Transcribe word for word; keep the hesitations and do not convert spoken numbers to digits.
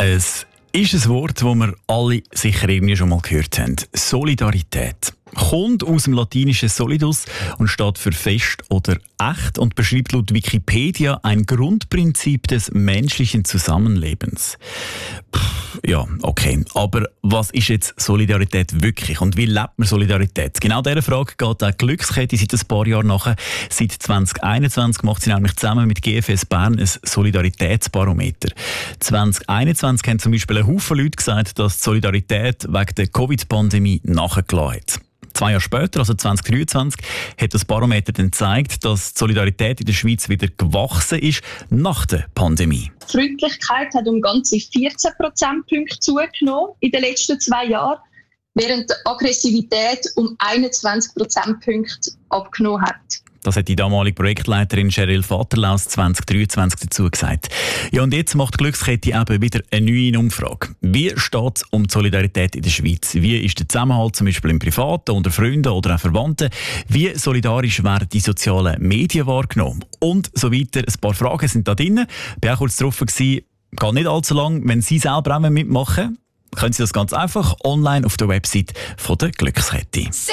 Es ist ein Wort, das wir alle sicher irgendwie schon mal gehört haben. Solidarität. Kommt aus dem latinischen solidus und steht für fest oder echt und beschreibt laut Wikipedia ein Grundprinzip des menschlichen Zusammenlebens. Pff, ja, okay. Aber was ist jetzt Solidarität wirklich und wie lebt man Solidarität? Genau dieser Frage geht auch Glückskette seit ein paar Jahren nach. Seit zwanzig einundzwanzig macht sie nämlich zusammen mit G F S Bern ein Solidaritätsbarometer. zwanzig einundzwanzig haben zum Beispiel ein Haufen Leute gesagt, dass die Solidarität wegen der Covid-Pandemie nachgelassen hat. Zwei Jahre später, also zwanzig dreiundzwanzig, hat das Barometer dann gezeigt, dass die Solidarität in der Schweiz wieder gewachsen ist nach der Pandemie. Die Freundlichkeit hat um ganze vierzehn Prozentpunkte zugenommen in den letzten zwei Jahren, während die Aggressivität um einundzwanzig Prozentpunkte abgenommen hat. Das hat die damalige Projektleiterin Cheryl Vaterlaus zwanzig dreiundzwanzig dazu gesagt. Ja, und jetzt macht die Glückskette eben wieder eine neue Umfrage. Wie steht es um die Solidarität in der Schweiz? Wie ist der Zusammenhalt zum Beispiel im Privaten, unter Freunden oder auch Verwandten? Wie solidarisch werden die sozialen Medien wahrgenommen? Und so weiter. Ein paar Fragen sind da drin. Ich war auch kurz drauf gewesen, geht nicht allzu lang. Wenn Sie selber auch mitmachen, können Sie das ganz einfach online auf der Website von der Glückskette.